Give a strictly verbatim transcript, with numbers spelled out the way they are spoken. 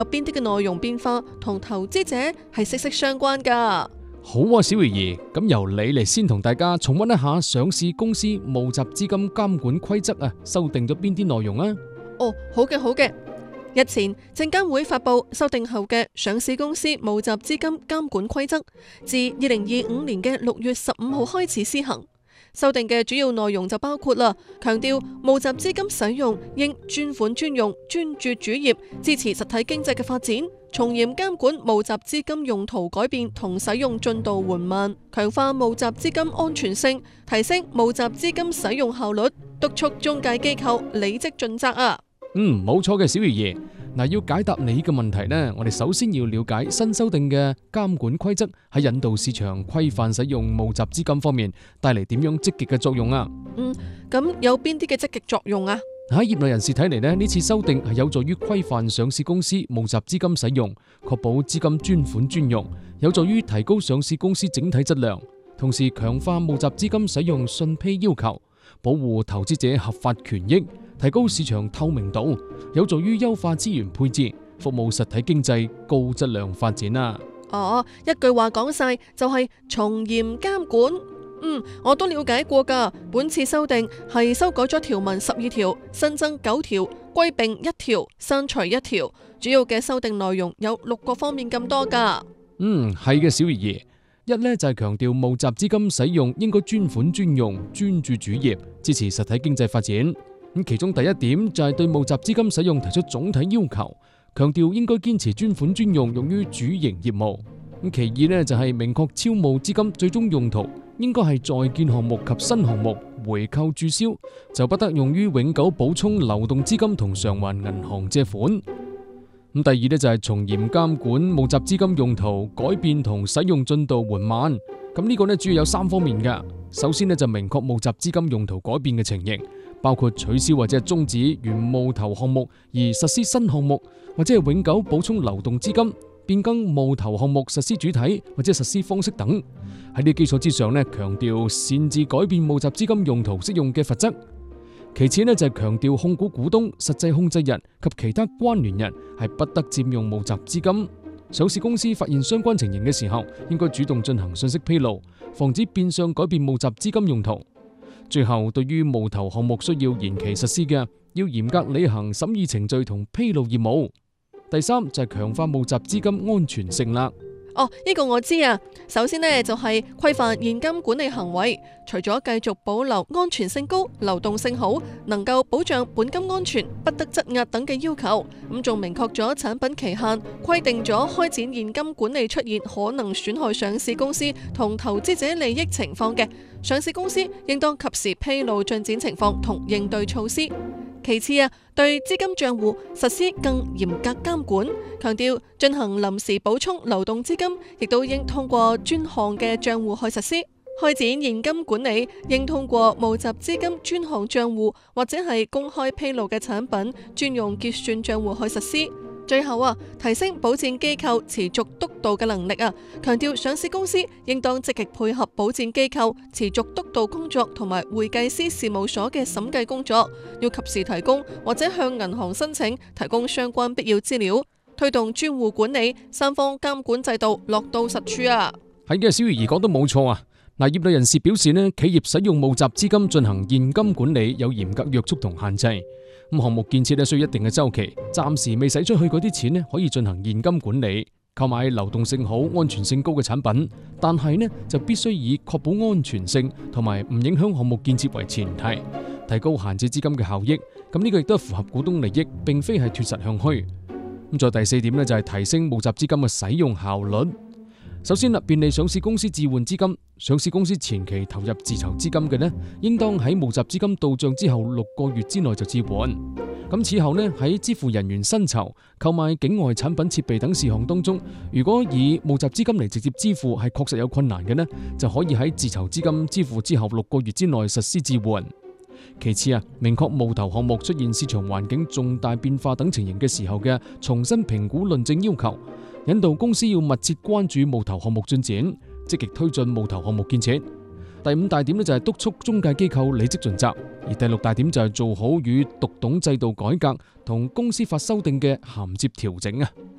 有邊啲嘅內容變化同投資者係息息相關㗎。 好啊，小魚兒，咁由你嚟先同大家重溫一下上市公司募集資金監管規則啊，修訂咗邊啲內容啊？ 哦，好嘅好嘅。日前證監會發布修訂後嘅上市公司募集資金監管規則，自二零二五年嘅六月十五號開始施行。修訂嘅主要內容就包括啦，強調募集資金使用應專款專用、專注主業，支持實體經濟嘅發展，從嚴監管募集資金用途改變同使用進度緩慢，強化募集資金安全性，提升募集資金使用效率，督促中介機構履職盡責啊！ 嗯，冇錯嘅，小魚兒。嗱，要解答你嘅問題呢，我哋首先要了解新修訂嘅監管規則喺引導市場規範使用募集資金方面帶嚟點樣積極嘅作用啊？ 嗯，咁有邊啲嘅積極作用啊？ 喺業內人士睇嚟呢，呢次修訂係有助於規範上市公司募集資金使用，確保資金專款專用，有助於提高上市公司整體質量，同時強化募集資金使用信披要求，保護投資者合法權益，提高市場透明度，有助於優化資源配置，服務實體經濟高質量發展啊！ 哦，一句話講晒就係從嚴監管。嗯，我都了解過噶。本次修訂係修改咗條文十二條，新增九條，歸併一條，刪除一條。主要嘅修訂內容有六個方面咁多噶。 嗯，係嘅，小魚兒。一呢就係強調募集資金使用應該專款專用、專注主業，支持實體經濟發展。咁其中第一點就係對募集資金使用提出總體要求，強調應該堅持專款專用用於主營業務。咁其二呢就係明確招募資金最終用途應該係在建項目及新項目回購註銷，就不得用於永久補充流動資金同償還銀行借款。咁第二呢就係從嚴監管募集資金用途改變同使用進度緩慢。咁呢個呢主要有三方面嘅。首先呢就明確募集資金用途改變嘅情形，包括取消或者係終止原募投項目而實施新項目，或者係永久補充流動資金，變更募投項目實施主體或者實施方式等。喺呢基礎之上呢，強調擅自改變募集資金用途適用嘅罰則。其次呢就係強調控股股東、實際控制人及其他關聯人係不得佔用募集資金。上市公司發現相關情形嘅時候，應該主動進行信息披露，防止變相改變募集資金用途。最後，對於募投項目需要延期實施嘅，要嚴格履行審議程序同披露義務。第三就係強化募集資金安全性啦。 哦，呢個我知啊。首先呢，就係規範現金管理行為，除咗繼續保留安全性高、流動性好、能夠保障本金安全、不得質押等嘅要求，咁仲明確咗產品期限，規定咗開展現金管理出現可能損害上市公司同投資者利益情況嘅，上市公司應當及時披露進展情況同應對措施。其次啊，對資金賬戶實施更嚴格監管，強調進行臨時補充流動資金，亦都應通過專項嘅賬戶去實施；開展現金管理，應通過募集資金專項賬戶或者係公開披露嘅產品專用結算賬戶去實施。最後啊，提升保薦機構持續督導嘅能力啊，強調上市公司應當積極配合保薦機構持續督導工作同埋會計師事務所嘅審計工作，要及時提供或者向銀行申請提供相關必要資料，推動專戶管理三方監管制度落到實處啊。 係嘅，小魚兒講得冇錯啊。嗱，業內人士表示呢，企業使用募集資金進行現金管理有嚴格約束同限制。咁項目建設咧需要一定嘅周期，暫時未使出去嗰啲錢咧可以進行現金管理，購買流動性好、安全性高嘅產品，但係呢就必須以確保安全性同埋唔影響項目建設為前提，提高閒置資金嘅效益。咁呢個亦都係符合股東利益，並非係脫實向虛。咁再第四點呢，就係提升募集資金嘅使用效率。首先啦，便利上市公司置換資金。上市公司前期投入自籌資金嘅呢，應當喺募集資金到賬之後六個月之內就置換。咁此後呢，喺支付人員薪酬、購買境外產品設備等事項當中，如果以募集資金嚟直接支付係確實有困難嘅呢，就可以喺自籌資金支付之後六個月之內實施置換。其次啊，明確募投項目出現市場環境重大變化等情形嘅時候嘅重新評估論證要求，引導公司要密切關注募投項目進展，積極推進募投項目建設。第五大點呢就係督促中介機構履職盡責，而第六大點就係做好與讀懂制度改革同公司法修訂嘅銜接調整啊。